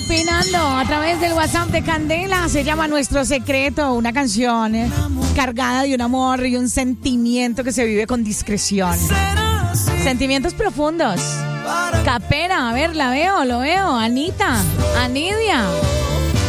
opinando a través del WhatsApp de Candela. Se llama Nuestro Secreto, una canción cargada de un amor y un sentimiento que se vive con discreción. Sentimientos profundos. Capera, a ver, lo veo. Anita, Anidia.